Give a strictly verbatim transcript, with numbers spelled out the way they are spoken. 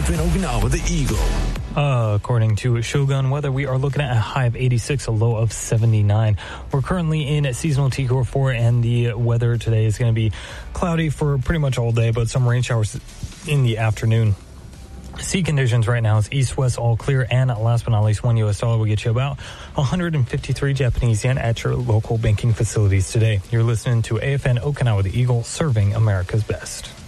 F N Okinawa, the Eagle. Uh, according to Shogun Weather, we are looking at a high of eighty-six, a low of seventy-nine. We're currently in seasonal T Core four, and the weather today is going to be cloudy for pretty much all day, but some rain showers in the afternoon. Sea conditions right now is east-west all clear, and last but not least, one U S dollar will get you about one hundred fifty-three Japanese yen at your local banking facilities today. You're listening to A F N Okinawa, the Eagle, serving America's best.